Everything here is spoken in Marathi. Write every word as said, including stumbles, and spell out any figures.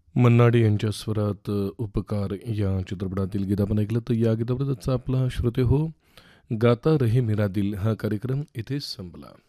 मन्नाडे यांच्या स्वरात अ, उपकार या चित्रपटातील गीत आपण ऐकलं. तर या गीताबरोबरचा आपला श्रोते हो, गाता रहे मेरा दिल हा कार्यक्रम इथे संपला.